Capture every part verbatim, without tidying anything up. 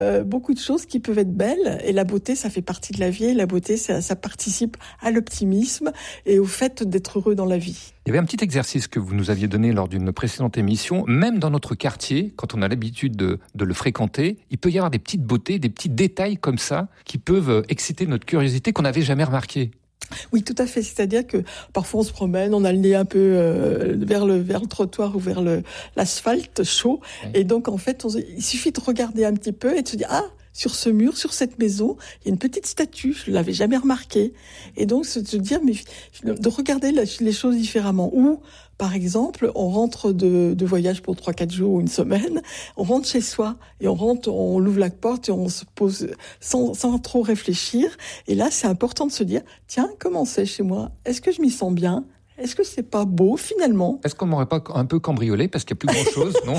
Euh, beaucoup de choses qui peuvent être belles, et la beauté, ça fait partie de la vie, et la beauté, ça, ça participe à l'optimisme et au fait d'être heureux dans la vie. Il y avait un petit exercice que vous nous aviez donné lors d'une précédente émission. Même dans notre quartier, quand on a l'habitude de, de le fréquenter, il peut y avoir des petites beautés, des petits détails comme ça qui peuvent exciter notre curiosité qu'on n'avait jamais remarqué. Oui, tout à fait. C'est-à-dire que parfois on se promène, on a le nez un peu euh, vers le vers le trottoir ou vers le l'asphalte chaud, oui. Et donc en fait, on, il suffit de regarder un petit peu et de se dire ah. Sur ce mur, sur cette maison, il y a une petite statue, je ne l'avais jamais remarquée. Et donc, se dire, mais de regarder les choses différemment. Ou, par exemple, on rentre de, de voyage pour trois, quatre jours ou une semaine, on rentre chez soi, et on rentre, on ouvre la porte et on se pose sans, sans trop réfléchir. Et là, c'est important de se dire, tiens, comment c'est chez moi? Est-ce que je m'y sens bien? Est-ce que c'est pas beau, finalement? Est-ce qu'on m'aurait pas un peu cambriolé parce qu'il n'y a plus grand-chose, non?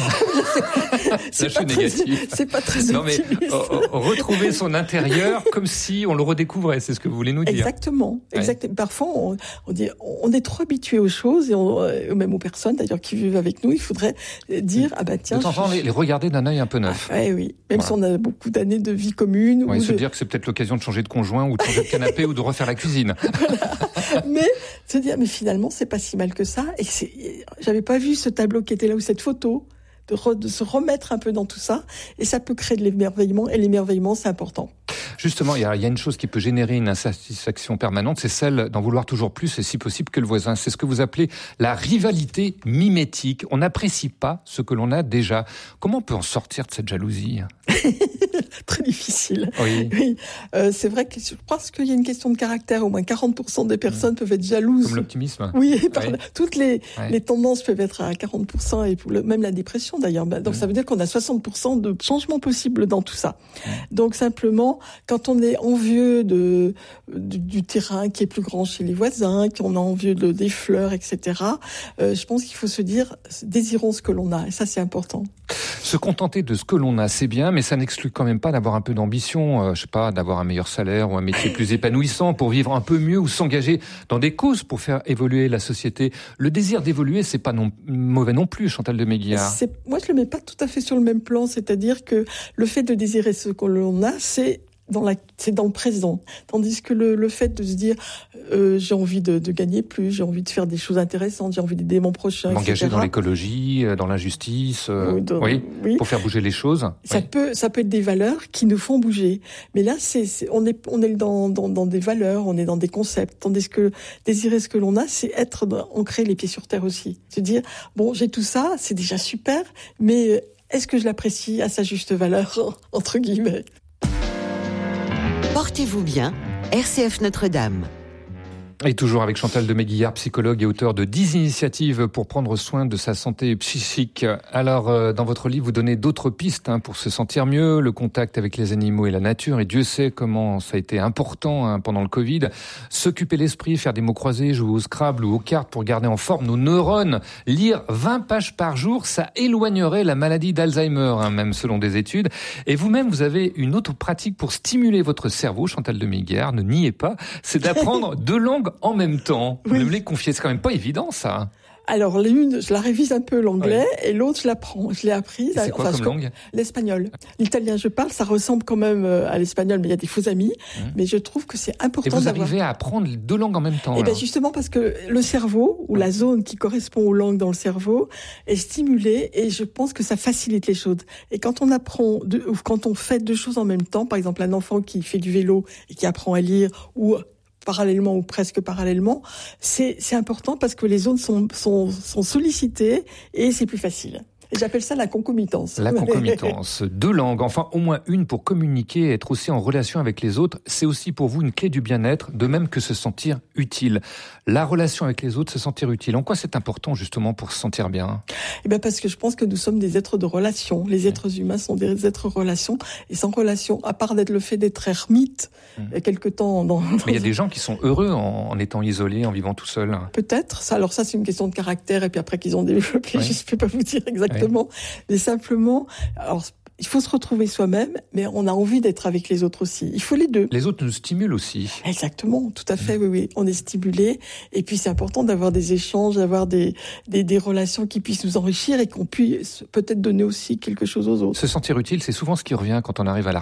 c'est, c'est, pas très, c'est pas très non, mais euh, retrouver son intérieur comme si on le redécouvrait, c'est ce que vous voulez nous dire. Exactement. Ouais. Exactement. Parfois, on, on, dit, on est trop habitué aux choses, et on, même aux personnes d'ailleurs qui vivent avec nous, il faudrait dire, ah bah tiens... De temps en temps, les, les regarder d'un œil un peu neuf. Ah, ouais, oui, même voilà. Si on a beaucoup d'années de vie commune. Ouais, ou se de... dire que c'est peut-être l'occasion de changer de conjoint, ou de changer de canapé, ou de refaire la cuisine. Voilà. Mais se dire, mais finalement, c'est pas si mal que ça. Et c'est, j'avais pas vu ce tableau qui était là, ou cette photo, de, re, de se remettre un peu dans tout ça. Et ça peut créer de l'émerveillement. Et l'émerveillement, c'est important. Justement, il y a, il y a une chose qui peut générer une insatisfaction permanente, c'est celle d'en vouloir toujours plus, et si possible que le voisin. C'est ce que vous appelez la rivalité mimétique. On n'apprécie pas ce que l'on a déjà. Comment on peut en sortir de cette jalousie? Très difficile. Oui. oui. Euh, c'est vrai que je pense qu'il y a une question de caractère. Au moins quarante pour cent des personnes mmh. peuvent être jalouses. Comme l'optimisme. Oui, par, oui. toutes les, ouais. les tendances peuvent être à quarante pour cent, et pour le, même la dépression d'ailleurs. Donc mmh. ça veut dire qu'on a soixante pour cent de changements possibles dans tout ça. Mmh. Donc simplement, quand on est envieux de, du, du terrain qui est plus grand chez les voisins, qu'on a envieux de, des fleurs, et cetera, euh, je pense qu'il faut se dire, désirons ce que l'on a. Et ça, c'est important. Se contenter de ce que l'on a, c'est bien, mais ça n'exclut quand même pas d'avoir un peu d'ambition, euh, je sais pas, d'avoir un meilleur salaire ou un métier plus épanouissant pour vivre un peu mieux, ou s'engager dans des causes pour faire évoluer la société. Le désir d'évoluer, c'est pas non, mauvais non plus, Chantal de Meguiar. C'est, moi, je le mets pas tout à fait sur le même plan, c'est-à-dire que le fait de désirer ce que l'on a, c'est dans la, c'est dans le présent. Tandis que le, le fait de se dire, euh, j'ai envie de, de gagner plus, j'ai envie de faire des choses intéressantes, j'ai envie d'aider mon prochain, m'engager et cetera. Dans l'écologie, dans l'injustice, euh, oui, dans, oui, oui, pour faire bouger les choses. Ça oui. peut, ça peut être des valeurs qui nous font bouger. Mais là, c'est, c'est on est, on est dans, dans, dans des valeurs, on est dans des concepts. Tandis que désirer ce que l'on a, c'est être ancré les pieds sur terre aussi. Se dire, bon, j'ai tout ça, c'est déjà super, mais est-ce que je l'apprécie à sa juste valeur, entre guillemets? Portez-vous bien, R C F Notre-Dame. Et toujours avec Chantal de Meguiar, psychologue et auteur de dix initiatives pour prendre soin de sa santé psychique. Alors, euh, dans votre livre, vous donnez d'autres pistes hein, pour se sentir mieux, le contact avec les animaux et la nature, et Dieu sait comment ça a été important hein, pendant le Covid. S'occuper l'esprit, faire des mots croisés, jouer au Scrabble ou aux cartes pour garder en forme nos neurones. Lire vingt pages par jour, ça éloignerait la maladie d'Alzheimer, hein, même selon des études. Et vous-même, vous avez une autre pratique pour stimuler votre cerveau, Chantal de Meguiar, ne niez pas, c'est d'apprendre deux langues en même temps. Vous oui. me les confiez, c'est quand même pas évident ça. Alors l'une, je la révise un peu l'anglais oui. et l'autre je l'apprends. Je l'ai apprise. C'est quoi enfin, comme langue? L'espagnol. L'italien je parle, ça ressemble quand même à l'espagnol, mais il y a des faux amis. Mmh. Mais je trouve que c'est important d'avoir. Et vous d'avoir... arrivez à apprendre deux langues en même temps? Eh bien justement parce que le cerveau ou la zone qui correspond aux langues dans le cerveau est stimulée et je pense que ça facilite les choses. Et quand on apprend deux, ou quand on fait deux choses en même temps, par exemple un enfant qui fait du vélo et qui apprend à lire ou parallèlement ou presque parallèlement, c'est, c'est important parce que les zones sont, sont, sont sollicitées et c'est plus facile. Et j'appelle ça la concomitance. La concomitance. Deux langues, enfin au moins une pour communiquer et être aussi en relation avec les autres. C'est aussi pour vous une clé du bien-être, de même que se sentir utile. La relation avec les autres, se sentir utile. En quoi c'est important justement pour se sentir bien? Eh bien parce que je pense que nous sommes des êtres de relation. Les êtres oui. humains sont des êtres de relation. Et sans relation, à part d'être le fait d'être ermite, mmh. il y a quelque temps... Dans, dans Mais il y a des gens qui sont heureux en, en étant isolés, en vivant tout seul. Peut-être. Ça, alors ça, c'est une question de caractère. Et puis après qu'ils ont développé, oui. je ne peux pas vous dire exactement. Oui. Mais simplement, alors, il faut se retrouver soi-même, mais on a envie d'être avec les autres aussi. Il faut les deux. Les autres nous stimulent aussi. Exactement, tout à fait, mmh. oui, oui. On est stimulé. Et puis, c'est important d'avoir des échanges, d'avoir des, des, des relations qui puissent nous enrichir et qu'on puisse peut-être donner aussi quelque chose aux autres. Se sentir utile, c'est souvent ce qui revient quand on arrive à la